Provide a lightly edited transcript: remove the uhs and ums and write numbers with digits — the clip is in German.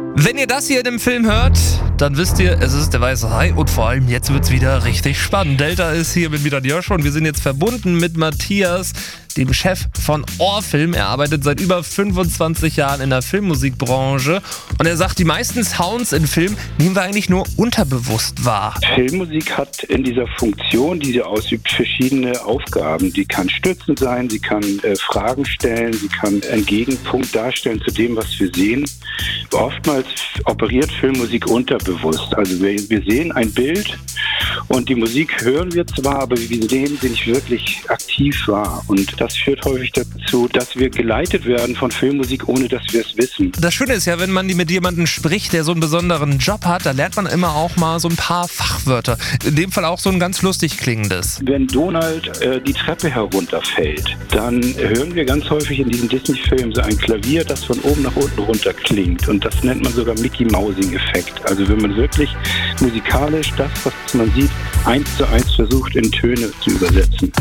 Wenn ihr das hier in dem Film hört, dann wisst ihr, es ist der Weiße Hai und vor allem jetzt wird's wieder richtig spannend. Delta ist hier mit Milan Joshua und wir sind jetzt verbunden mit Matthias, dem Chef von Ohrfilm. Er arbeitet seit über 25 Jahren in der Filmmusikbranche und er sagt, die meisten Sounds in Filmen nehmen wir eigentlich nur unterbewusst wahr. Filmmusik hat in dieser Funktion, die sie ausübt, verschiedene Aufgaben. Die kann stützend sein, sie kann Fragen stellen, sie kann einen Gegenpunkt darstellen zu dem, was wir sehen. Oftmals operiert Filmmusik unterbewusst. Also wir sehen ein Bild und die Musik hören wir zwar, aber wir nehmen sie nicht wirklich aktiv wahr. Und das führt häufig dazu, dass wir geleitet werden von Filmmusik, ohne dass wir es wissen. Das Schöne ist ja, wenn man mit jemandem spricht, der so einen besonderen Job hat, da lernt man immer auch mal so ein paar Fachwörter. In dem Fall auch so ein ganz lustig klingendes. Wenn Donald die Treppe herunterfällt, dann hören wir ganz häufig in diesen Disney-Filmen so ein Klavier, das von oben nach unten runter klingt. Und das nennt man sogar Mickey-Mousing-Effekt. Also wenn man wirklich musikalisch das, was man sieht, 1:1 versucht in Töne zu übersetzen.